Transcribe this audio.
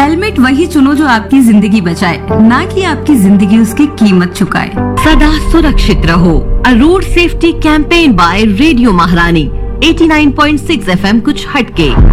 Helmet वही चुनो जो आपकी जिंदगी बचाए, ना कि आपकी जिंदगी उसकी कीमत चुकाए। सदा सुरक्षित रहो। अ road safety campaign bye radio महारानी 89.6 FM कुछ हटके।